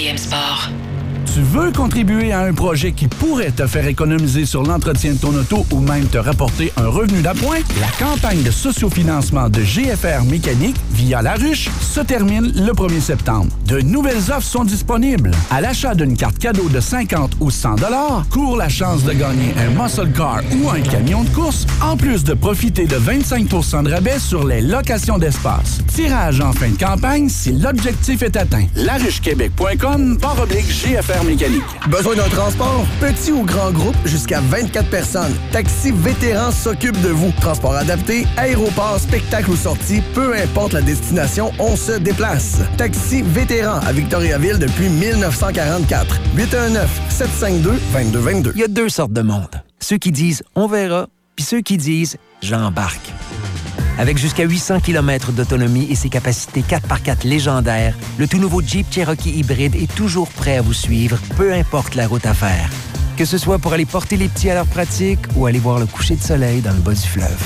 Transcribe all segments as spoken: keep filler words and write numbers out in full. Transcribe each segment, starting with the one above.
T M Sport. Tu veux contribuer à un projet qui pourrait te faire économiser sur l'entretien de ton auto ou même te rapporter un revenu d'appoint? La campagne de sociofinancement de G F R Mécanique via La Ruche se termine le premier septembre. De nouvelles offres sont disponibles. À l'achat d'une carte cadeau de cinquante ou cent dollars, cours la chance de gagner un muscle car ou un camion de course, en plus de profiter de vingt-cinq pour cent de rabais sur les locations d'espace. Tirage en fin de campagne si l'objectif est atteint. laruchequebec point com barre oblique G F R Mécanique. Besoin d'un transport? Petit ou grand groupe, jusqu'à vingt-quatre personnes. Taxi Vétéran s'occupe de vous. Transport adapté, aéroport, spectacle ou sortie, peu importe la destination, on se déplace. Taxi Vétéran à Victoriaville depuis dix-neuf cent quarante-quatre. huit un neuf, sept cinq deux, deux deux deux deux. Il y a deux sortes de monde. Ceux qui disent « on verra », puis ceux qui disent « j'embarque ». Avec jusqu'à huit cents kilomètres d'autonomie et ses capacités quatre par quatre légendaires, le tout nouveau Jeep Cherokee hybride est toujours prêt à vous suivre, peu importe la route à faire. Que ce soit pour aller porter les petits à leur pratique ou aller voir le coucher de soleil dans le bas du fleuve.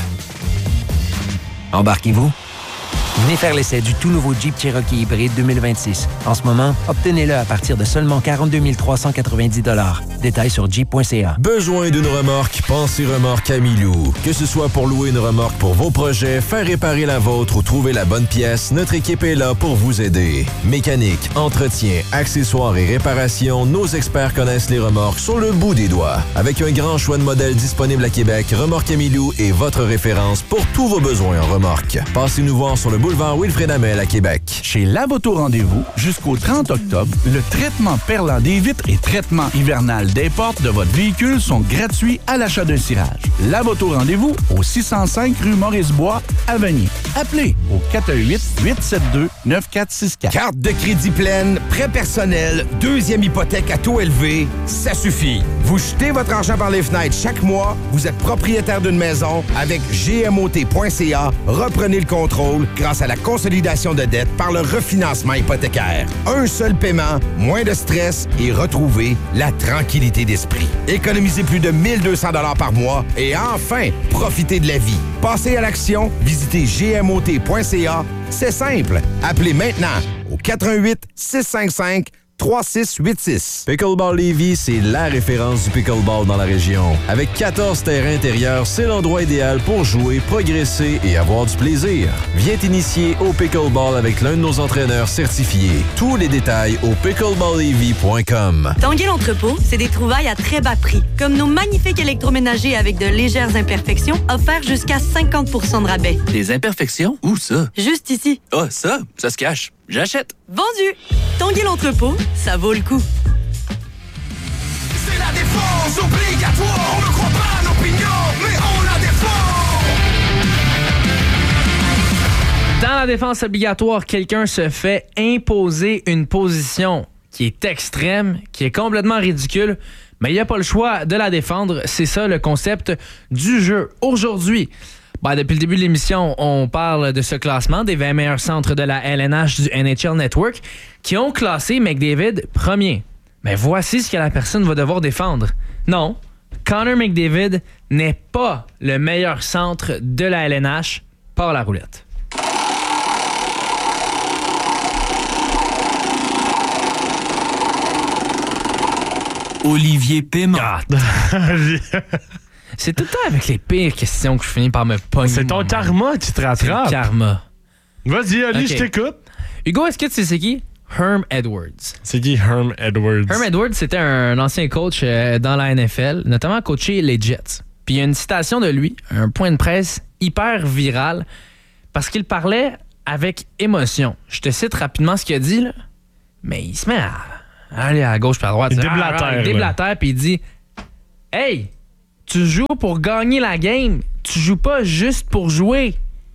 Embarquez-vous. Venez faire l'essai du tout nouveau Jeep Cherokee hybride deux mille vingt-six. En ce moment, obtenez-le à partir de seulement quarante-deux mille trois cent quatre-vingt-dix dollars. Détails sur jeep point c a. Besoin d'une remorque? Pensez Remorque Amilou. Que ce soit pour louer une remorque pour vos projets, faire réparer la vôtre ou trouver la bonne pièce, notre équipe est là pour vous aider. Mécanique, entretien, accessoires et réparations, nos experts connaissent les remorques sur le bout des doigts. Avec un grand choix de modèles disponibles à Québec, Remorque Amilou est votre référence pour tous vos besoins en remorque. Passez-nous voir sur le boulevard Wilfrid Hamel à Québec. Chez Lavoto Rendez-vous, jusqu'au trente octobre, le traitement perlant des vitres et traitement hivernal des portes de votre véhicule sont gratuits à l'achat d'un cirage. Lavoto Rendez-vous au six cent cinq rue Maurice-Bois à Vanier. Appelez au quatre un huit, huit sept deux, neuf quatre six quatre. Carte de crédit pleine, prêt personnel, deuxième hypothèque à taux élevé, ça suffit. Vous jetez votre argent par les fenêtres chaque mois, vous êtes propriétaire d'une maison, avec G M O T point C A, reprenez le contrôle grâce à la consolidation de dettes par le refinancement hypothécaire. Un seul paiement, moins de stress et retrouvez la tranquillité d'esprit. Économisez plus de mille deux cents dollars par mois et enfin, profitez de la vie. Passez à l'action, visitez G M O T point C A. C'est simple. Appelez maintenant au quatre un huit, six cinq cinq, trois six huit six. Pickleball Lévis, c'est la référence du pickleball dans la région. Avec quatorze terrains intérieurs, c'est l'endroit idéal pour jouer, progresser et avoir du plaisir. Viens t'initier au pickleball avec l'un de nos entraîneurs certifiés. Tous les détails au pickleball lévis point com. Tanguay l'entrepôt, c'est des trouvailles à très bas prix, comme nos magnifiques électroménagers avec de légères imperfections offerts jusqu'à cinquante pour cent de rabais. Des imperfections? Où ça? Juste ici. Ah, oh, ça? Ça se cache. J'achète. Vendu! Tanguay l'entrepôt, ça vaut le coup. C'est la défense obligatoire. On ne croit pas à nos opinions, mais on la défend. Dans la défense obligatoire, quelqu'un se fait imposer une position qui est extrême, qui est complètement ridicule, mais il n'y a pas le choix de la défendre. C'est ça le concept du jeu. Aujourd'hui, ben, depuis le début de l'émission, on parle de ce classement des vingt meilleurs centres de la L N H du N H L Network qui ont classé McDavid premier. Mais voici ce que la personne va devoir défendre. Non, Connor McDavid n'est pas le meilleur centre de la L N H par la roulette. Olivier Paiement. C'est tout le temps avec les pires questions que je finis par me pogner. C'est ton karma qui te rattrape. C'est le karma. Vas-y, Ali, okay. Je t'écoute. Hugo, est-ce que tu sais c'est qui? Herm Edwards. C'est qui Herm Edwards? Herm Edwards, c'était un ancien coach dans la N F L, notamment coaché les Jets. Puis il y a une citation de lui, un point de presse hyper viral, parce qu'il parlait avec émotion. Je te cite rapidement ce qu'il a dit, là, mais il se met à aller à gauche puis à droite. Il déblatère. Il déblatère, puis il dit « Hey! Tu joues pour gagner la game. Tu joues pas juste pour jouer.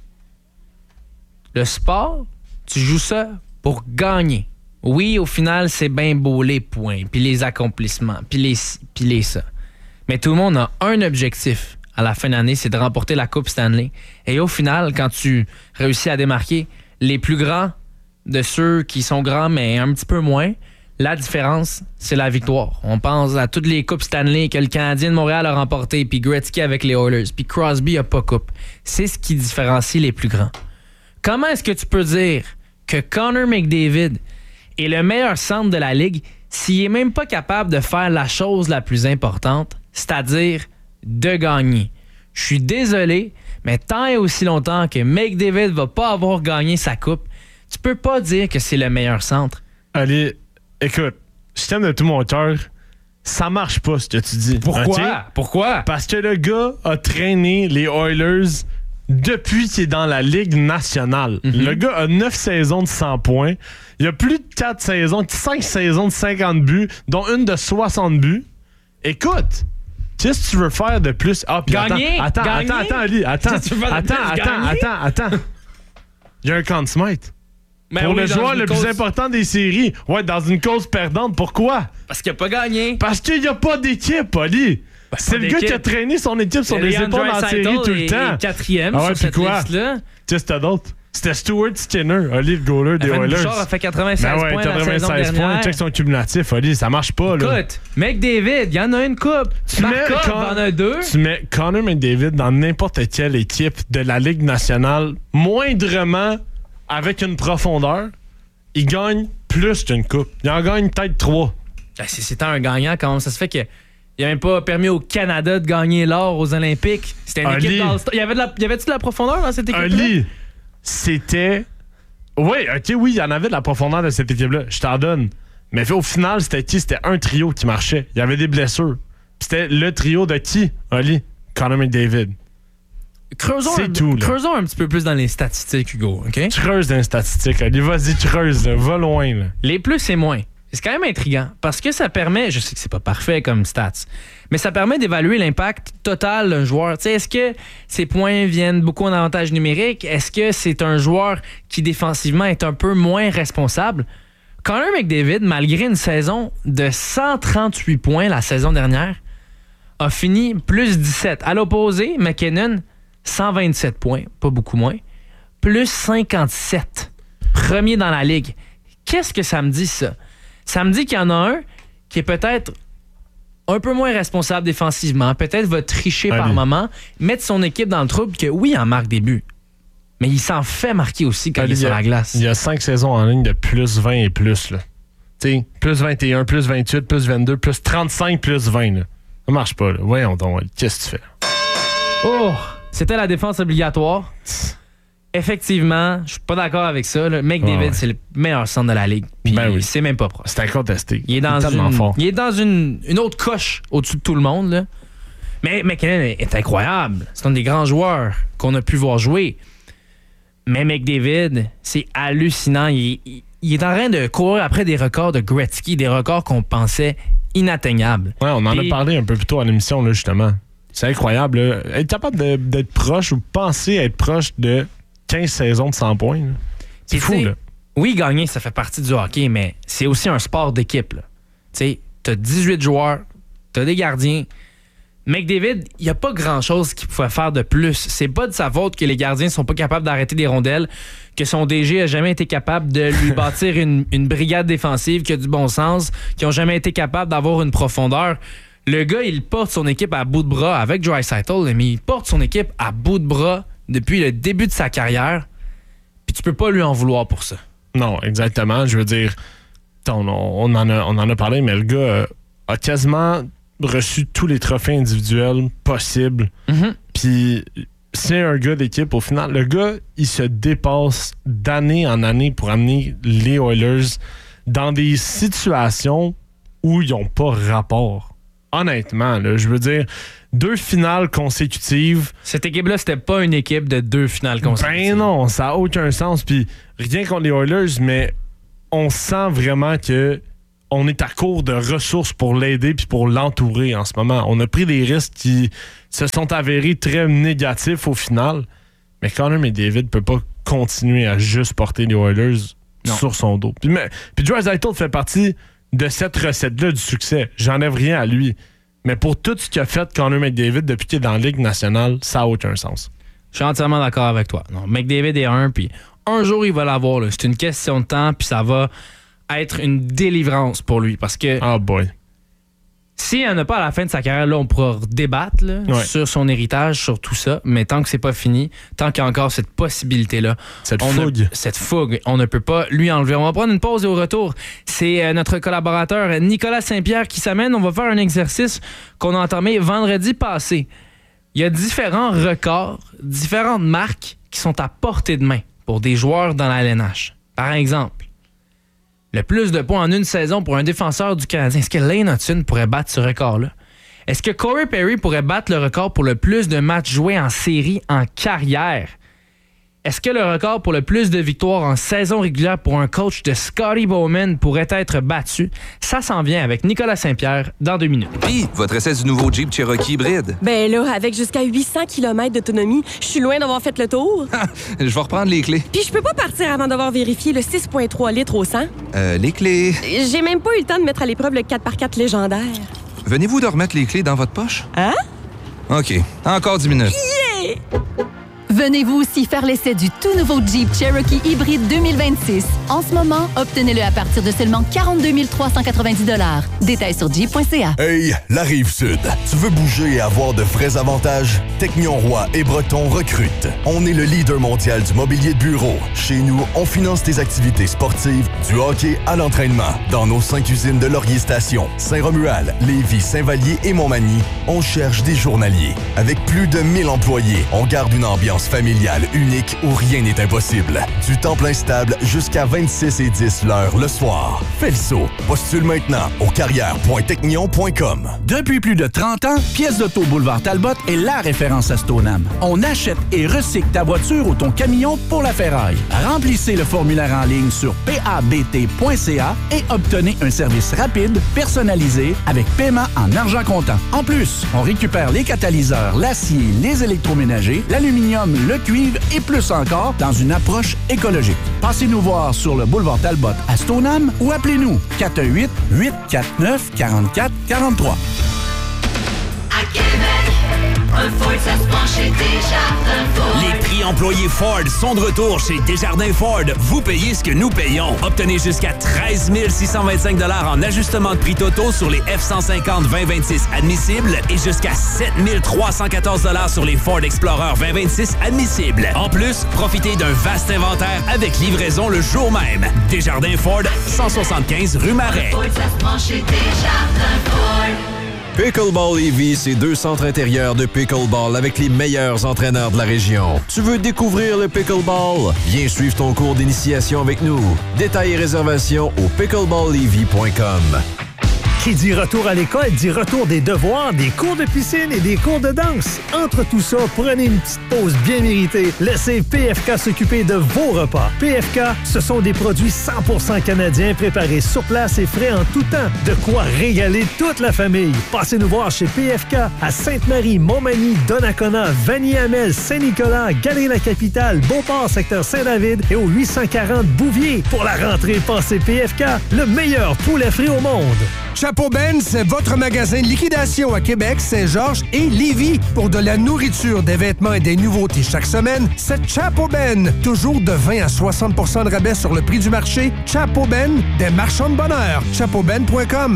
Le sport, tu joues ça pour gagner. Oui, au final, c'est bien beau les points, puis les accomplissements, puis les ci, puis les ça. Mais tout le monde a un objectif à la fin de l'année, c'est de remporter la Coupe Stanley. Et au final, quand tu réussis à démarquer les plus grands de ceux qui sont grands, mais un petit peu moins, la différence, c'est la victoire. On pense à toutes les Coupes Stanley que le Canadien de Montréal a remportées, puis Gretzky avec les Oilers, puis Crosby a pas coupe. C'est ce qui différencie les plus grands. Comment est-ce que tu peux dire que Connor McDavid est le meilleur centre de la Ligue s'il est même pas capable de faire la chose la plus importante, c'est-à-dire de gagner. Je suis désolé, mais tant et aussi longtemps que McDavid va pas avoir gagné sa coupe, tu peux pas dire que c'est le meilleur centre. Allez, écoute, je t'aime de tout mon cœur. Ça marche pas, ce que tu dis. Pourquoi? Okay? Pourquoi? Parce que le gars a traîné les Oilers depuis qu'il est dans la Ligue nationale. Mm-hmm. Le gars a neuf saisons de cent points. Il a plus de quatre saisons, cinq saisons de cinquante buts, dont une de soixante buts. Écoute, qu'est-ce que tu veux faire de plus? Ah, puis gagner? Attends, gagner? attends, attends, Ali, attends. Qu'est-ce que tu veux faire de attends, plus? attends, Gagner? attends, attends. Il y a un Conn Smythe. Mais pour oui, le joueur le cause... plus important des séries. Ouais, dans une cause perdante. Pourquoi? Parce qu'il n'a pas gagné. Parce qu'il n'y a pas d'équipe, Ali. Ben, c'est le gars qui a traîné son équipe sur les épaules en série tout le temps. Quatrième ah ouais, sur cette quoi? liste-là. Tu sais, c'était d'autres. C'était Stuart Skinner, Ali, le goaler des Oilers. Bouchard a fait quatre-vingt-seize ben ouais, points quatre-vingt-seize la saison points, dernière. check son cumulatif, Ali, ça marche pas. Là. Écoute, McDavid, il y en a une coupe. Markov en a deux. Tu mets Connor McDavid dans n'importe quelle équipe de la Ligue nationale, moindrement avec une profondeur, il gagne plus qu'une coupe. Il en gagne peut-être trois. Ben, si c'était un gagnant, comment ça se fait que il n'a même pas permis au Canada de gagner l'or aux Olympiques? C'était une Ali. équipe d'All-Star. Il y avait de la, y avait-tu de la profondeur dans cette équipe-là? Ali, c'était... Oui, OK, oui, il y en avait de la profondeur de cette équipe-là. Je t'en donne. Mais au final, c'était qui? C'était un trio qui marchait. Il y avait des blessures. Puis c'était le trio de qui, Ali? Connor McDavid. Creusons, C'est un, tout, là. creusons un petit peu plus dans les statistiques, Hugo, OK? Creuse dans les statistiques, Ali. Vas-y, creuse, là. Va loin, là. Les plus et moins. C'est quand même intriguant parce que ça permet, je sais que c'est pas parfait comme stats, mais ça permet d'évaluer l'impact total d'un joueur. Tu sais, est-ce que ses points viennent beaucoup en avantage numérique? Est-ce que c'est un joueur qui défensivement est un peu moins responsable? Connor McDavid, malgré une saison de cent trente-huit points la saison dernière, a fini plus dix-sept. À l'opposé, McKinnon, cent vingt-sept points, pas beaucoup moins, plus cinquante-sept. Premier dans la Ligue. Qu'est-ce que ça me dit, ça? Ça me dit qu'il y en a un qui est peut-être un peu moins responsable défensivement, peut-être va tricher Allez. par moment, mettre son équipe dans le trouble, que oui, il en marque des buts, mais il s'en fait marquer aussi quand Allez, il est sur la glace. Il y a cinq saisons en ligne de plus vingt et plus. Là. T'sais, plus vingt et un, plus vingt-huit, plus vingt-deux, plus trente-cinq, plus vingt. Là. Ça marche pas. Là. Voyons donc, qu'est-ce que tu fais? Oh! C'était la défense obligatoire. Effectivement, je suis pas d'accord avec ça. Là. McDavid, ouais, ouais. c'est le meilleur centre de la Ligue. Puis ben oui. c'est même pas proche. C'est incontesté. Il est dans, il est une, fort. Il est dans une, une autre coche au-dessus de tout le monde. Là. Mais McKinnon est incroyable. C'est un des grands joueurs qu'on a pu voir jouer. Mais McDavid, c'est hallucinant. Il, il, il est en train de courir après des records de Gretzky, des records qu'on pensait inatteignables. Ouais, on en Puis, a parlé un peu plus tôt à l'émission, là, justement. C'est incroyable. Là. Être capable de, d'être proche ou penser être proche de quinze saisons de cent points. Là. C'est fou, là. Oui, gagner, ça fait partie du hockey, mais c'est aussi un sport d'équipe. Tu sais, t'as dix-huit joueurs, t'as des gardiens. McDavid, il n'y a pas grand-chose qu'il pouvait faire de plus. C'est pas de sa faute que les gardiens sont pas capables d'arrêter des rondelles, que son D G a jamais été capable de lui bâtir une, une brigade défensive qui a du bon sens, qui ont jamais été capables d'avoir une profondeur. Le gars, il porte son équipe à bout de bras avec Draisaitl, mais il porte son équipe à bout de bras depuis le début de sa carrière, puis tu peux pas lui en vouloir pour ça. Non, exactement. Je veux dire, on, on, en, a, on en a parlé, mais le gars a quasiment reçu tous les trophées individuels possibles. Mm-hmm. Puis c'est un gars d'équipe. Au final, le gars, il se dépasse d'année en année pour amener les Oilers dans des situations où ils n'ont pas rapport. Honnêtement, là, je veux dire, deux finales consécutives. Cette équipe-là, c'était pas une équipe de deux finales consécutives. Ben non, ça n'a aucun sens. Puis rien contre les Oilers, mais on sent vraiment que on est à court de ressources pour l'aider puis pour l'entourer en ce moment. On a pris des risques qui se sont avérés très négatifs au final. Mais Connor McDavid peut pas continuer à juste porter les Oilers non. sur son dos. Puis, mais, puis Draisaitl fait partie de cette recette-là du succès. J'enlève rien à lui. Mais pour tout ce qu'a fait Connor McDavid depuis qu'il est dans la Ligue nationale, ça n'a aucun sens. Je suis entièrement d'accord avec toi. Non, McDavid est un, puis un jour, il va l'avoir. Là. C'est une question de temps, puis ça va être une délivrance pour lui. Parce que... Ah oh boy. S'il n'y en a pas à la fin de sa carrière, là, on pourra débattre là, Ouais. sur son héritage, sur tout ça. Mais tant que c'est pas fini, tant qu'il y a encore cette possibilité-là, Cette on fougue. Ne, cette fougue, on ne peut pas lui enlever. On va prendre une pause et au retour, c'est euh, notre collaborateur Nicolas Saint-Pierre qui s'amène. On va faire un exercice qu'on a entamé vendredi passé. Il y a différents records, différentes marques qui sont à portée de main pour des joueurs dans la L N H. Par exemple, le plus de points en une saison pour un défenseur du Canadien. Est-ce que Lane Hutton pourrait battre ce record-là? Est-ce que Corey Perry pourrait battre le record pour le plus de matchs joués en série en carrière? Est-ce que le record pour le plus de victoires en saison régulière pour un coach de Scotty Bowman pourrait être battu? Ça s'en vient avec Nicolas Saint-Pierre dans deux minutes. Puis, votre essai du nouveau Jeep Cherokee hybride. Ben là, avec jusqu'à huit cents kilomètres d'autonomie, je suis loin d'avoir fait le tour. Je vais reprendre les clés. Puis je peux pas partir avant d'avoir vérifié le six virgule trois litres au cent. Euh, les clés. J'ai même pas eu le temps de mettre à l'épreuve le quatre par quatre légendaire. Venez-vous de remettre les clés dans votre poche? Hein? OK. Encore dix minutes. Yeah! Venez-vous aussi faire l'essai du tout nouveau Jeep Cherokee hybride deux mille vingt-six. En ce moment, obtenez-le à partir de seulement quarante-deux mille trois cent quatre-vingt-dix dollars. Détails sur jeep point c a. Hey, la Rive-Sud. Tu veux bouger et avoir de vrais avantages? Technion Roy et Breton recrutent. On est le leader mondial du mobilier de bureau. Chez nous, on finance tes activités sportives, du hockey à l'entraînement. Dans nos cinq usines de Laurier Station, Saint-Romuald, Lévis, Saint-Vallier et Montmagny, on cherche des journaliers. Avec plus de mille employés, on garde une ambiance familiale unique où rien n'est impossible. Du temps plein stable jusqu'à vingt-six et dix l'heure le soir. Fais le saut. Postule maintenant au carrière point technion point com. Depuis plus de trente ans, Pièces d'auto Boulevard Talbot est la référence à Stoneham. On achète et recycle ta voiture ou ton camion pour la ferraille. Remplissez le formulaire en ligne sur p a b t point c a et obtenez un service rapide, personnalisé, avec paiement en argent comptant. En plus, on récupère les catalyseurs, l'acier, les électroménagers, l'aluminium, le cuivre et plus encore dans une approche écologique. Passez nous voir sur le boulevard Talbot à Stoneham ou appelez-nous quatre un huit, huit quatre neuf, quatre quatre quatre trois. À Québec, un Ford, ça se prend chez Desjardins Ford. Les prix employés Ford sont de retour chez Desjardins Ford. Vous payez ce que nous payons. Obtenez jusqu'à treize mille six cent vingt-cinq dollars en ajustement de prix totaux sur les F cent cinquante vingt vingt-six admissibles et jusqu'à sept mille trois cent quatorze dollars sur les Ford Explorer vingt vingt-six admissibles. En plus, profitez d'un vaste inventaire avec livraison le jour même. Desjardins Ford, cent soixante-quinze rue Marais. Ford, ça se prend chez Desjardins Ford. Pickleball Lévis, c'est deux centres intérieurs de pickleball avec les meilleurs entraîneurs de la région. Tu veux découvrir le pickleball? Viens suivre ton cours d'initiation avec nous. Détails et réservations au pickleball lévis point com. Qui dit retour à l'école dit retour des devoirs, des cours de piscine et des cours de danse. Entre tout ça, prenez une petite pause bien méritée. Laissez P F K s'occuper de vos repas. P F K, ce sont des produits cent pour cent canadiens préparés sur place et frais en tout temps. De quoi régaler toute la famille. Passez nous voir chez P F K à Sainte-Marie, Montmagny, Donnacona, Vanier-Hamel, Saint-Nicolas, Galerie-la-Capitale, Beauport, secteur Saint-David et au huit cent quarante Bouvier. Pour la rentrée, passez P F K, le meilleur poulet frit au monde. Chapeau Ben, c'est votre magasin de liquidation à Québec, Saint-Georges et Lévis. Pour de la nourriture, des vêtements et des nouveautés chaque semaine, c'est Chapeau Ben. Toujours de vingt à soixante pour cent de rabais sur le prix du marché. Chapeau Ben, des marchands de bonheur. chapeau ben point com.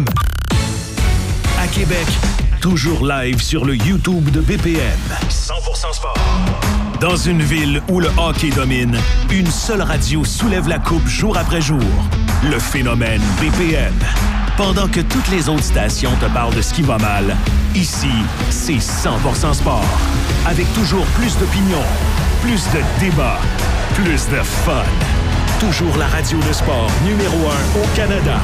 À Québec, toujours live sur le YouTube de B P M. cent pour cent sport. Dans une ville où le hockey domine, une seule radio soulève la coupe jour après jour. Le phénomène B P M. Pendant que toutes les autres stations te parlent de ce qui va mal, ici, c'est cent pour cent sport. Avec toujours plus d'opinions, plus de débats, plus de fun. Toujours la radio de sport numéro un au Canada.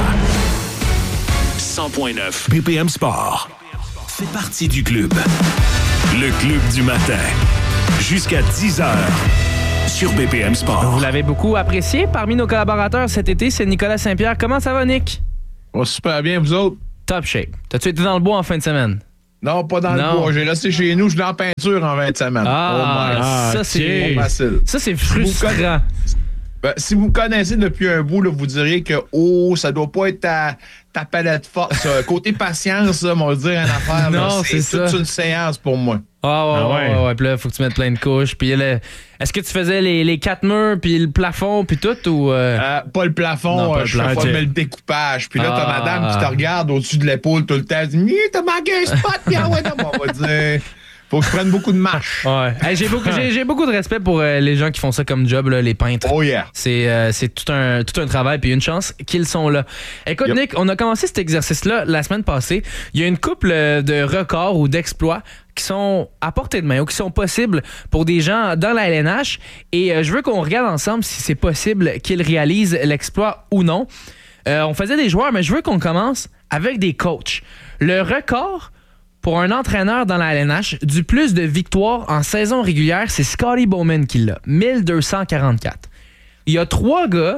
cent point neuf B P M Sport. Fait partie du club. Le club du matin. Jusqu'à dix heures. Sur B P M Sport. Vous l'avez beaucoup apprécié. Parmi nos collaborateurs cet été, c'est Nicolas Saint-Pierre. Comment ça va, Nick? Oh, super bien, vous autres? Top shape. T'as-tu été dans le bois en fin de semaine? Non, pas dans non. le bois. J'ai resté chez nous, je suis dans la peinture en vingt semaines. Ah, oh ça, c'est pas facile. Ça, c'est frustrant. Ben, si vous me connaissez depuis un bout, là, vous diriez que oh, ça doit pas être ta, ta palette forte. Ça. Côté patience, là, on va dire une affaire. Non, là, c'est, c'est toute ça. une séance pour moi. Ah ouais, Ah ouais, ouais. ouais, ouais. Puis là, faut que tu mettes plein de couches. Puis le... Est-ce que tu faisais les, les quatre murs, puis le plafond, puis tout, ou... Euh... Euh, pas le plafond, Non, pas euh, le je fais plafond. pas Ok. mais le découpage. Puis là, t'as Ah. madame qui te regarde au-dessus de l'épaule tout le temps. Elle dit, Mie, t'as manqué un spot, puis ah ouais, non, on va dire. Faut que je prenne beaucoup de marches. Ouais. Hey, j'ai, beaucoup, j'ai, j'ai beaucoup de respect pour euh, les gens qui font ça comme job, là, les peintres. Oh yeah. C'est, euh, c'est tout un, tout un travail, puis une chance qu'ils sont là. Écoute, Yep. Nick, on a commencé cet exercice-là la semaine passée. Il y a une couple de records ou d'exploits qui sont à portée de main ou qui sont possibles pour des gens dans la L N H. Et euh, je veux qu'on regarde ensemble si c'est possible qu'ils réalisent l'exploit ou non. Euh, on faisait des joueurs, mais je veux qu'on commence avec des coachs. Le record pour un entraîneur dans la L N H du plus de victoires en saison régulière, c'est Scotty Bowman qui l'a, mille deux cent quarante-quatre. Il y a trois gars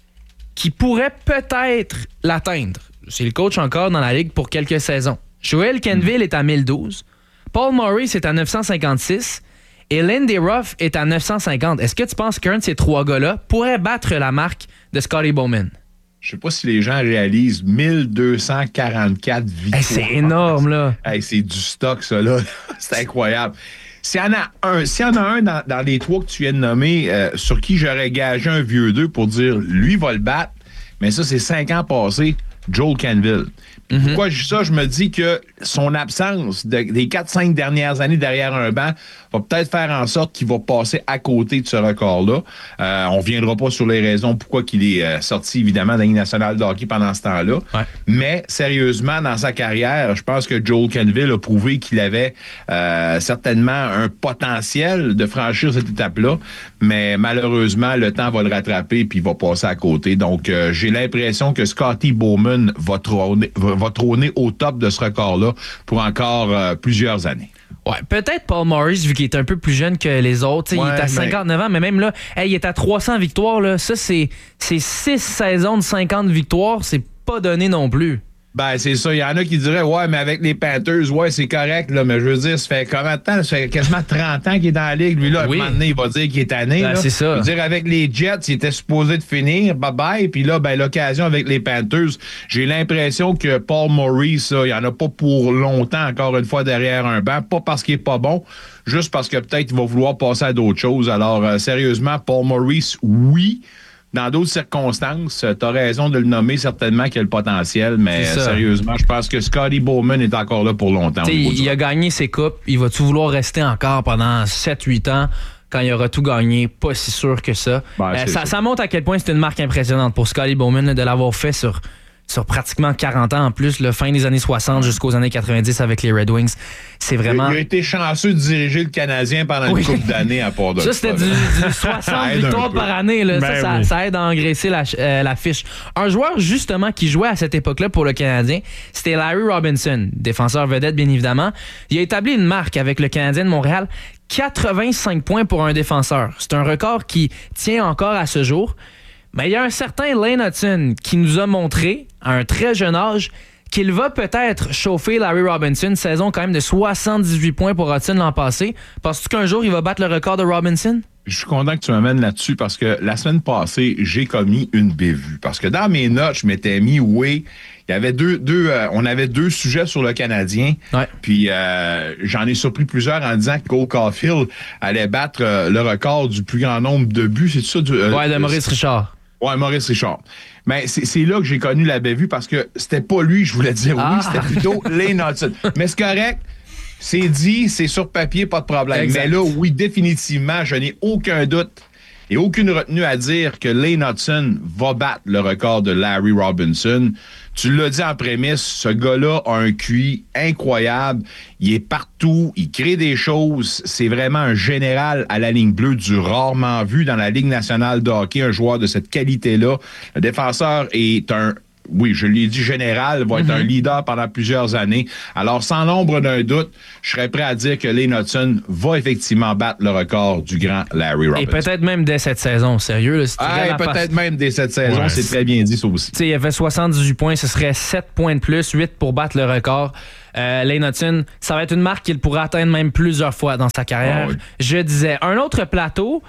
qui pourraient peut-être l'atteindre. C'est le coach encore dans la ligue pour quelques saisons. Joel Kenville est à mille douze, Paul Maurice est à neuf cent cinquante-six et Lindy Ruff est à neuf cent cinquante. Est-ce que tu penses qu'un de ces trois gars-là pourrait battre la marque de Scotty Bowman? Je sais pas si les gens réalisent mille deux cent quarante-quatre victoires. Hey, c'est énorme, là. Hey, c'est du stock, ça, là. C'est incroyable. S'il y en a un, s'il y en a un dans, dans les trois que tu viens de nommer, euh, sur qui j'aurais gagé un vieux deux pour dire, lui va le battre, mais ça, c'est cinq ans passés, Joel Kenville. Puis Mm-hmm. pourquoi je dis ça? Je me dis que son absence de- des quatre cinq dernières années derrière un banc va peut-être faire en sorte qu'il va passer à côté de ce record-là. Euh, on ne reviendra pas sur les raisons pourquoi il est euh, sorti, évidemment, de la Ligue nationale de hockey pendant ce temps-là. Mais, sérieusement, dans sa carrière, je pense que Joel Kenville a prouvé qu'il avait euh, certainement un potentiel de franchir cette étape-là. Mais malheureusement, le temps va le rattraper puis il va passer à côté. Donc, euh, j'ai l'impression que Scotty Bowman va trôner, va, va trôner au top de ce record-là pour encore euh, plusieurs années. Ouais, peut-être Paul Maurice, vu qu'il est un peu plus jeune que les autres. T'sais, Ouais, il est à mais- cinquante-neuf ans, mais même là, hey, il est à trois cents victoires. Là. Ça, c'est, c'est six saisons de cinquante victoires. C'est pas donné non plus. Ben, c'est ça. Il y en a qui diraient, ouais, mais avec les Panthers, ouais, c'est correct, là. Mais je veux dire, ça fait combien de temps? Ça fait quasiment trente ans qu'il est dans la ligue. Lui, là, Oui. à un moment donné, il va dire qu'il est tanné. Ben, là. c'est ça. Je veux dire, avec les Jets, il était supposé de finir. Bye-bye. Puis là, ben, l'occasion avec les Panthers, j'ai l'impression que Paul Maurice, ça, il n'y en a pas pour longtemps, encore une fois, derrière un banc. Pas parce qu'il est pas bon, juste parce que peut-être il va vouloir passer à d'autres choses. Alors, euh, sérieusement, Paul Maurice, oui. Dans d'autres circonstances, tu as raison de le nommer, certainement qu'il a le potentiel, mais C'est ça. sérieusement, je pense que Scotty Bowman est encore là pour longtemps. au T'sais, niveau il, du il a gagné ses coupes. Il va-tu vouloir rester encore pendant sept huit ans quand il aura tout gagné? Pas si sûr que ça. Ben, Euh, c'est ça, ça. ça montre à quel point c'est une marque impressionnante pour Scotty Bowman là, de l'avoir fait sur, sur pratiquement quarante ans en plus, le fin des années soixante jusqu'aux années quatre-vingt-dix avec les Red Wings. C'est vraiment... Il a été chanceux de diriger le Canadien pendant Oui. une couple d'années à part de Ça, c'était du, du soixante Ça aide un victoires peu. par année. Là. Ben ça, ça, oui. ça aide à engraisser la, euh, la fiche. Un joueur, justement, qui jouait à cette époque-là pour le Canadien, c'était Larry Robinson, défenseur vedette, bien évidemment. Il a établi une marque avec le Canadien de Montréal, quatre-vingt-cinq points pour un défenseur. C'est un record qui tient encore à ce jour. Mais il y a un certain Lane Hutson qui nous a montré, à un très jeune âge, qu'il va peut-être chauffer Larry Robinson. Une saison quand même de soixante-dix-huit points pour Hutson l'an passé. Penses-tu qu'un jour, il va battre le record de Robinson? Je suis content que tu m'amènes là-dessus parce que la semaine passée, j'ai commis une bévue. Parce que dans mes notes, je m'étais mis, oui, il y avait deux, deux euh, on avait deux sujets sur le Canadien. Puis euh, j'en ai surpris plusieurs en disant que Cole Caulfield allait battre euh, le record du plus grand nombre de buts. C'est ça? Du, euh, Ouais, de Maurice Richard. Ouais, Maurice Richard. Mais c'est, c'est là que j'ai connu la bévue parce que c'était pas lui, je voulais dire Ah. oui, c'était plutôt Lane Hutson. Mais c'est correct. C'est dit, c'est sur papier, pas de problème. Exact. Mais là, oui, définitivement, je n'ai aucun doute et aucune retenue à dire que Lane Hutson va battre le record de Larry Robinson. Tu l'as dit en prémisse, ce gars-là a un Q I incroyable. Il est partout, il crée des choses. C'est vraiment un général à la ligne bleue, du rarement vu dans la Ligue nationale de hockey, un joueur de cette qualité-là. Le défenseur est un... Oui, je l'ai dit, général, va être Mm-hmm. un leader pendant plusieurs années. Alors, sans l'ombre d'un doute, je serais prêt à dire que Lane Hutson va effectivement battre le record du grand Larry Robinson. Et peut-être même dès cette saison, sérieux. Là, si tu Ah, regardes et la peut-être face- même dès cette saison, Ouais. c'est très bien dit, ça aussi. Tu sais, il a fait soixante-dix-huit points, ce serait sept points de plus, huit pour battre le record. Euh, Lane Hutson, ça va être une marque qu'il pourra atteindre même plusieurs fois dans sa carrière. Ah oui. Je disais, un autre plateau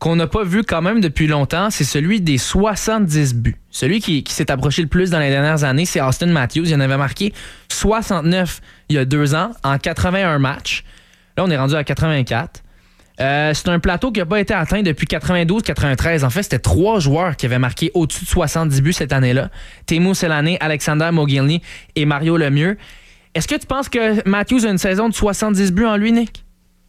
qu'on n'a pas vu quand même depuis longtemps, c'est celui des soixante-dix buts. Celui qui, qui s'est approché le plus dans les dernières années, c'est Austin Matthews. Il en avait marqué soixante-neuf il y a deux ans, en quatre-vingt-un matchs. Là, on est rendu à quatre-vingt-quatre. Euh, c'est un plateau qui n'a pas été atteint depuis quatre-vingt-douze quatre-vingt-treize. En fait, c'était trois joueurs qui avaient marqué au-dessus de soixante-dix buts cette année-là. Teemu Selanne, Alexander Mogilny et Mario Lemieux. Est-ce que tu penses que Matthews a une saison de soixante-dix buts en lui, Nick?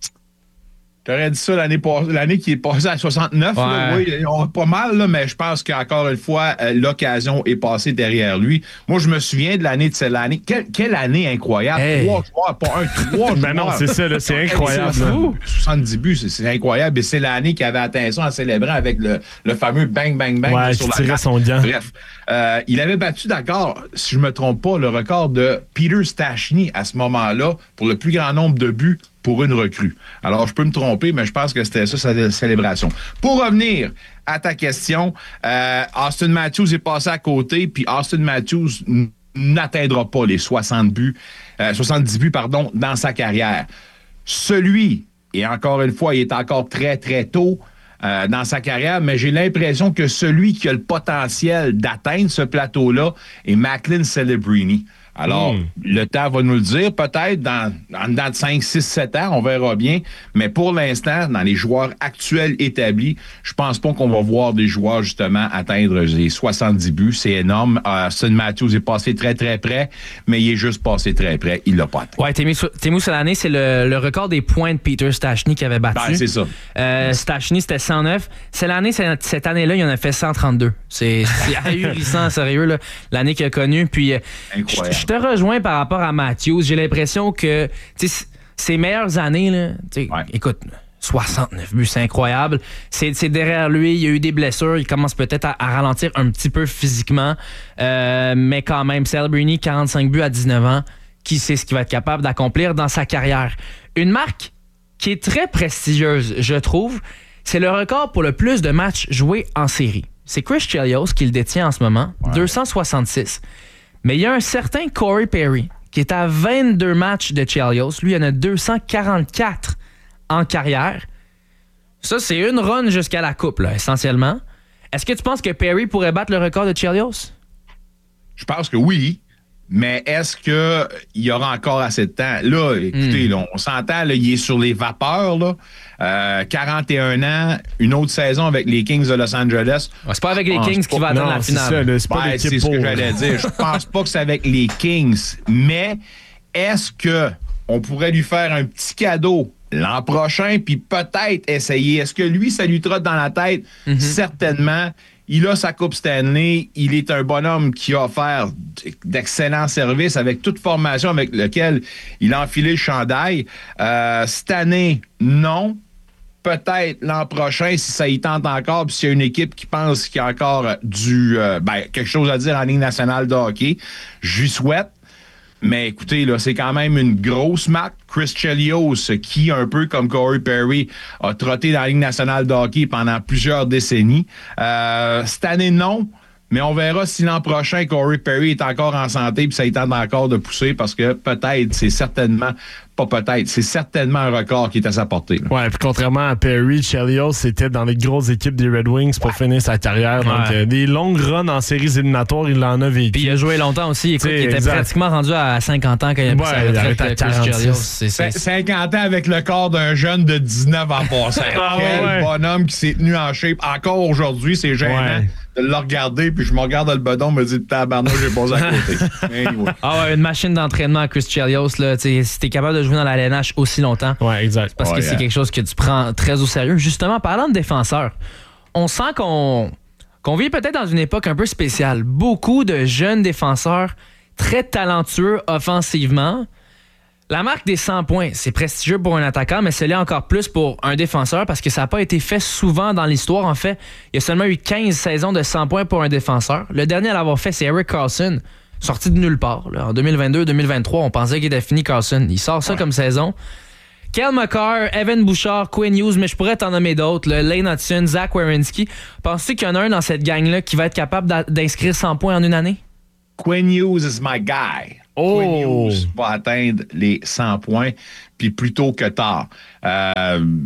T'aurais dit ça l'année, pas- l'année qui est passée à soixante-neuf. Ouais. Là, oui, on, pas mal, là, mais je pense qu'encore une fois, euh, l'occasion est passée derrière lui. Moi, je me souviens de l'année de Selanne. Quelle, quelle année incroyable. Hey. Trois joueurs, pas un, trois joueurs. Ben non, c'est ça, là, c'est incroyable. C'est fou. soixante-dix buts, c'est, c'est incroyable. Et c'est l'année qui avait atteint ça en célébrant avec le, le fameux bang, bang, bang. Ouais, sur qui la tirait carte. son gant. Bref, euh, il avait battu, d'accord, si je me trompe pas, le record de Peter Stastny à ce moment-là pour le plus grand nombre de buts pour une recrue. Alors, je peux me tromper, mais je pense que c'était ça, sa célébration. Pour revenir à ta question, euh, Austin Matthews est passé à côté, puis Austin Matthews n- n'atteindra pas les soixante buts, euh, soixante-dix buts, pardon, dans sa carrière. Celui, et encore une fois, il est encore très, très tôt euh, dans sa carrière, mais j'ai l'impression que celui qui a le potentiel d'atteindre ce plateau-là est Macklin Celebrini. Alors, mm. le temps va nous le dire, peut-être dans, en dedans de cinq, six, sept ans, on verra bien. Mais pour l'instant, dans les joueurs actuels établis, je pense pas qu'on va voir des joueurs, justement, atteindre les soixante-dix buts. C'est énorme. Euh, Austin Matthews est passé très, très près, mais il est juste passé très près. Il l'a pas atteint. Ouais, Teemu Selanne, c'est le, le record des points de Peter Stastny qui avait battu. Ben, c'est ça. Euh, Stastny, c'était cent neuf. Selanne, cette année-là, il en a fait cent trente-deux. C'est, c'est ahurissant, sérieux, là, l'année qu'il a connue. Puis, incroyable. Je te rejoins par rapport à Matthews. J'ai l'impression que ses meilleures années, là, ouais. écoute, soixante-neuf buts, c'est incroyable. C'est, c'est derrière lui, il y a eu des blessures, il commence peut-être à, à ralentir un petit peu physiquement, euh, mais quand même, Celebrini, quarante-cinq buts à dix-neuf ans, qui sait ce qu'il va être capable d'accomplir dans sa carrière. Une marque qui est très prestigieuse, je trouve, c'est le record pour le plus de matchs joués en série. C'est Chris Chelios qui le détient en ce moment, ouais. deux cent soixante-six. Mais il y a un certain Corey Perry qui est à vingt-deux matchs de Chelios. Lui, il en a deux cent quarante-quatre en carrière. Ça, c'est une run jusqu'à la coupe, là, essentiellement. Est-ce que tu penses que Perry pourrait battre le record de Chelios? Je pense que oui. Mais est-ce qu'il y aura encore assez de temps? Là, écoutez, mm. là, on s'entend, là, il est sur les vapeurs. Là. Euh, quarante et un ans, une autre saison avec les Kings de Los Angeles. Ouais, c'est pas avec les Kings qu'il va atteindre la finale. C'est, ça, là, c'est, pas ouais, c'est ce que j'allais dire. Je pense pas que c'est avec les Kings. Mais est-ce que on pourrait lui faire un petit cadeau l'an prochain, puis peut-être essayer? Est-ce que lui, ça lui trotte dans la tête? Mm-hmm. Certainement. Il a sa Coupe Stanley. Il est un bonhomme qui a offert d'excellents services avec toute formation avec laquelle il a enfilé le chandail. Euh, cette année, non. Peut-être l'an prochain, si ça y tente encore, puis s'il y a une équipe qui pense qu'il y a encore du euh, ben, quelque chose à dire en Ligue nationale de hockey, je lui souhaite. Mais écoutez, là, c'est quand même une grosse marque. Chris Chelios, qui, un peu comme Corey Perry, a trotté dans la Ligue nationale de hockey pendant plusieurs décennies. Euh, cette année, non. Mais on verra si l'an prochain, Corey Perry est encore en santé puis ça lui tente encore de pousser parce que peut-être, c'est certainement, pas peut-être, c'est certainement un record qui est à sa portée. Là. Ouais, puis contrairement à Perry, Chelios était dans les grosses équipes des Red Wings pour ouais. finir sa carrière. Ouais. Donc, euh, des longues runs en séries éliminatoires, il en a vécu. Puis il a joué longtemps aussi. Écoute, T'sais, il était exact. pratiquement rendu à cinquante ans quand il a pris ouais, sa retraite. Chris Chelios. C'est, c'est... cinquante ans avec le corps d'un jeune de dix-neuf ans passant. ah, Quel ouais. bonhomme qui s'est tenu en shape. Encore aujourd'hui, c'est gênant. Ouais. De le regarder, puis je me regarde dans le bedon, me dis tabarnouche, j'ai posé à côté. Anyway. Ah ouais, une machine d'entraînement, Chris Chelios, là, si t'es capable de jouer dans la L N H aussi longtemps, ouais, exact. parce oh, que yeah. c'est quelque chose que tu prends très au sérieux. Justement, parlant de défenseurs, on sent qu'on, qu'on vit peut-être dans une époque un peu spéciale. Beaucoup de jeunes défenseurs très talentueux offensivement. La marque des cent points, c'est prestigieux pour un attaquant, mais c'est l'est encore plus pour un défenseur parce que ça n'a pas été fait souvent dans l'histoire. En fait, il y a seulement eu quinze saisons de cent points pour un défenseur. Le dernier à l'avoir fait, c'est Erik Karlsson, sorti de nulle part. Là. En deux mille vingt-deux deux mille vingt-trois, on pensait qu'il était fini, Karlsson. Il sort ça ouais. comme saison. Kyle McCarr, Evan Bouchard, Quinn Hughes, mais je pourrais t'en nommer d'autres. Là. Lane Hudson, Zach Werenski. Penses-tu qu'il y en a un dans cette gang-là qui va être capable d'inscrire cent points en une année? Quinn Hughes is my guy. Oh. Quinn Hughes va atteindre les cent points, puis plus tôt que tard. Euh,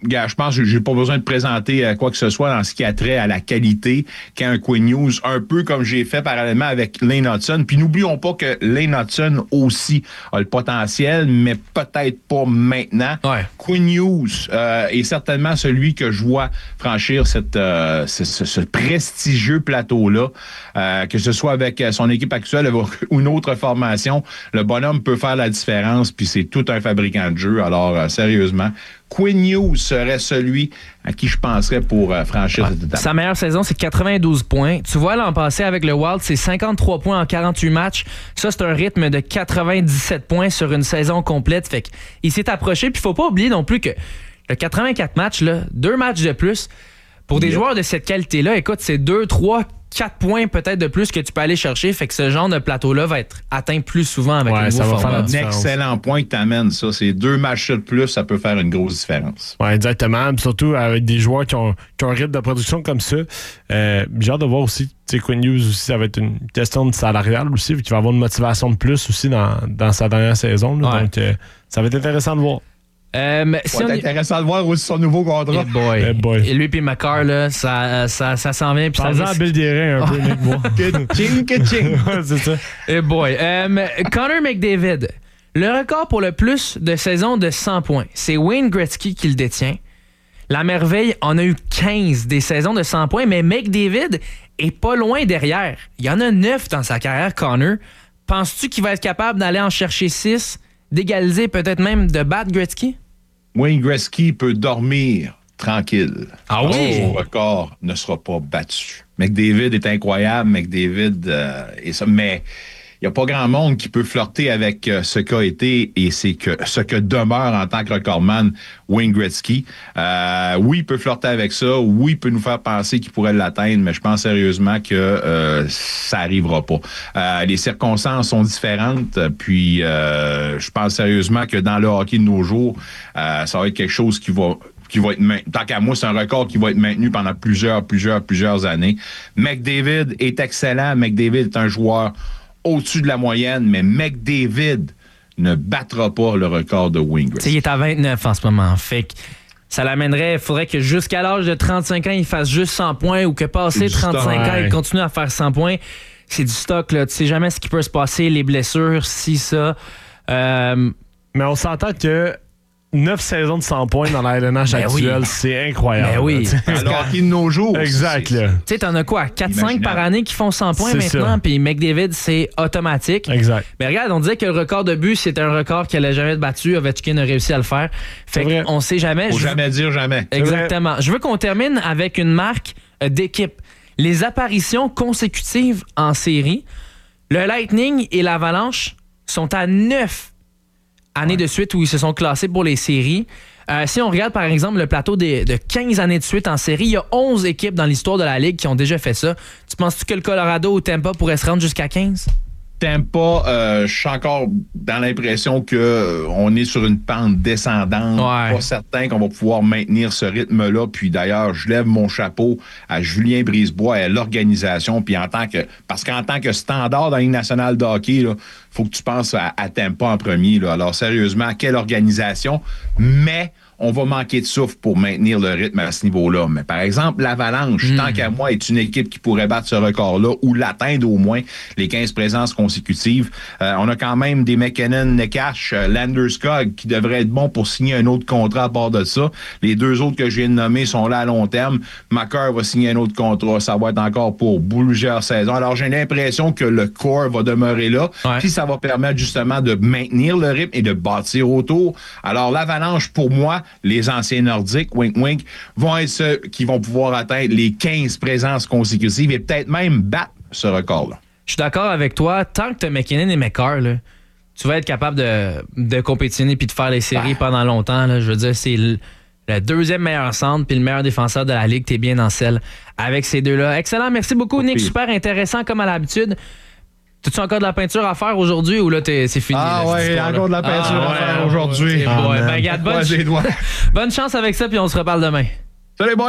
gars, je pense que j'ai pas besoin de présenter euh, quoi que ce soit dans ce qui a trait à la qualité qu'a un Quinn Hughes, un peu comme j'ai fait parallèlement avec Lane Hudson. Puis n'oublions pas que Lane Hudson aussi a le potentiel, mais peut-être pas maintenant. Ouais. Quinn Hughes euh, est certainement celui que je vois franchir cette, euh, ce, ce, ce prestigieux plateau-là, euh, que ce soit avec son équipe actuelle ou une autre formation. Le bonhomme peut faire la différence, puis c'est tout un fabricant de jeu. Alors, euh, sérieusement, Quinn Hughes serait celui à qui je penserais pour euh, franchir ouais. cette étape. Sa meilleure saison, c'est quatre-vingt-douze points. Tu vois, l'an passé, avec le Wild, c'est cinquante-trois points en quarante-huit matchs. Ça, c'est un rythme de quatre-vingt-dix-sept points sur une saison complète. Fait qu'il s'est approché. Puis il faut pas oublier non plus que le quatre-vingt-quatre matchs, là, deux matchs de plus, pour des yeah. joueurs de cette qualité-là, écoute, c'est deux, trois, quatre points peut-être de plus que tu peux aller chercher. Fait que ce genre de plateau-là va être atteint plus souvent avec ouais, le nouveau ça va format. faire un excellent point que tu amènes, ça. C'est deux matchs de plus, ça peut faire une grosse différence. Oui, exactement. Puis surtout avec des joueurs qui ont, qui ont un rythme de production comme ça. Euh, j'ai hâte de voir aussi, tu sais, Quinn Hughes aussi, ça va être une question de salariale aussi, vu qu'il va avoir une motivation de plus aussi dans, dans sa dernière saison. Là. Ouais. Donc, euh, ça va être intéressant de voir. Euh, si c'est on... intéressant de voir aussi son nouveau contrat. Hey boy. Hey boy. Et lui puis Makar, là, ça, ça, ça s'en vient. Parle-en à Bill Guérin un peu, Nick Bois. Que-ching, que-ching. Ouais, c'est ça. Hey boy. Um, Connor McDavid, le record pour le plus de saisons de cent points, c'est Wayne Gretzky qui le détient. La merveille en a eu quinze des saisons de cent points, mais McDavid est pas loin derrière. Il y en a neuf dans sa carrière, Connor. Penses-tu qu'il va être capable d'aller en chercher six, d'égaliser, peut-être même de battre Gretzky? Wayne Gretzky peut dormir tranquille. Ah oui? Son record ne sera pas battu. McDavid est incroyable. McDavid, euh, et ça, mais il n'y a pas grand monde qui peut flirter avec euh, ce qu'a été et c'est que ce que demeure en tant que recordman Wayne Gretzky. Euh, oui, il peut flirter avec ça. Oui, il peut nous faire penser qu'il pourrait l'atteindre, mais je pense sérieusement que euh, ça n'arrivera pas. Euh, les circonstances sont différentes, puis euh, je pense sérieusement que dans le hockey de nos jours, euh, ça va être quelque chose qui va... qui va être maintenu. Tant qu'à moi, c'est un record qui va être maintenu pendant plusieurs, plusieurs, plusieurs années. McDavid est excellent. McDavid est un joueur au-dessus de la moyenne, mais McDavid ne battra pas le record de Wayne Gretzky. Il est à vingt-neuf en ce moment. Fait que ça l'amènerait, il faudrait que jusqu'à l'âge de trente-cinq ans, il fasse juste cent points ou que passé trente-cinq stock, ans, ouais. il continue à faire cent points. C'est du stock, là. Tu sais jamais ce qui peut se passer, les blessures, si, ça. Euh... Mais on s'entend que neuf saisons de cent points dans la L N H ben actuelle, oui. c'est incroyable. Ben oui. Dans le hockey de nos jours. Exact. Tu sais, t'en as quoi? quatre cinq par année qui font cent points c'est maintenant, puis McDavid, c'est automatique. Exact. Mais regarde, on disait que le record de but, c'était un record qu'elle n'allait jamais être battu. Ovechkin a réussi à le faire. Fait qu'on sait jamais. Faut je... jamais dire jamais. Exactement. Je veux qu'on termine avec une marque d'équipe. Les apparitions consécutives en série. Le Lightning et l'Avalanche sont à neuf années ouais. de suite où ils se sont classés pour les séries. Euh, si on regarde, par exemple, le plateau des, de quinze années de suite en série, il y a onze équipes dans l'histoire de la Ligue qui ont déjà fait ça. Tu penses-tu que le Colorado ou Tampa pourrait se rendre jusqu'à quinze? Tampa, euh, je suis encore dans l'impression que euh, on est sur une pente descendante. Ouais. Pas certain qu'on va pouvoir maintenir ce rythme-là. Puis d'ailleurs, je lève mon chapeau à Julien Brisebois et à l'organisation. Puis en tant que, parce qu'en tant que standard dans la Ligue nationale de hockey, il faut que tu penses à, à Tampa en premier. Là. Alors sérieusement, quelle organisation. Mais on va manquer de souffle pour maintenir le rythme à ce niveau-là. Mais par exemple, l'Avalanche, mmh. tant qu'à moi, est une équipe qui pourrait battre ce record-là ou l'atteindre au moins les quinze présences consécutives. Euh, on a quand même des McKinnon, Nekash, euh, Landeskog qui devraient être bons pour signer un autre contrat à part de ça. Les deux autres que je viens de nommer sont là à long terme. Makar va signer un autre contrat. Ça va être encore pour plusieurs saisons. Alors, j'ai l'impression que le core va demeurer là. Ouais. Puis ça va permettre justement de maintenir le rythme et de bâtir autour. Alors, l'Avalanche, pour moi, les anciens Nordiques, wink wink, vont être ceux qui vont pouvoir atteindre les quinze présences consécutives et peut-être même battre ce record-là. Je suis d'accord avec toi. Tant que tu as McKinnon et Makar, là, tu vas être capable de, de compétitionner puis de faire les séries bah. pendant longtemps. Là. Je veux dire, c'est le, le deuxième meilleur centre puis le meilleur défenseur de la Ligue. Tu es bien dans celle avec ces deux-là. Excellent. Merci beaucoup, Nick. Super intéressant comme à l'habitude. T'as-tu encore de la peinture à faire aujourd'hui ou là t'es, c'est fini? Ah ouais, il y a encore de la peinture ah, à ouais, faire aujourd'hui. Ah, ouais. Ben, regarde, bonne, ch- bonne chance avec ça, puis on se reparle demain. Salut, boys!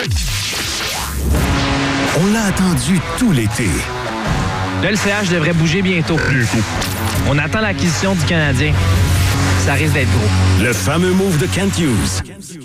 On l'a attendu tout l'été. Le L C H devrait bouger bientôt. bientôt. On attend l'acquisition du Canadien. Ça risque d'être gros. Le fameux move de Kent Hughes.